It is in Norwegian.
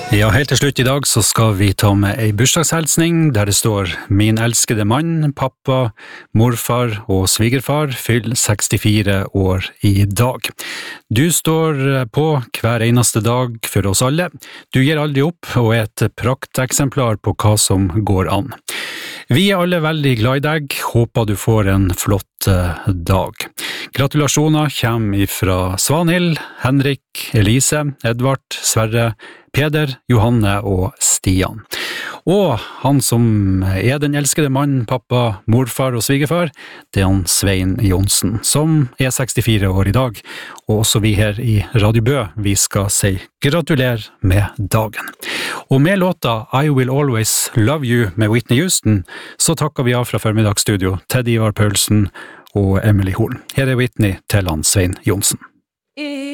Ja, helt til slutt i dag så skal vi ta med ei bursdagshelsning der det står «Min elskede mann, pappa, morfar og svigerfar fyller 64 år i dag. Du står på hver eneste dag for oss alle. Du gir aldri opp og er et prakteksemplar på hva som går an. Vi er alle veldig glad i deg, håper du får en flott dag. Gratulasjoner kommer fra Svanhild, Henrik, Elise, Edvard, Sverre, Peder, Johanne og Stian. Og han som er den elskede mann, pappa, morfar og svigerfar, det er han Svein Jonsen, som er 64 år i dag. Og også vi her i Radio Bø, vi skal si gratulerer med dagen. Og med låta I Will Always Love You med Whitney Houston, så takker vi av fra formiddagsstudio Ted Ivar Paulsen og Emily Horn. Her er Whitney til han Svein Jonsen.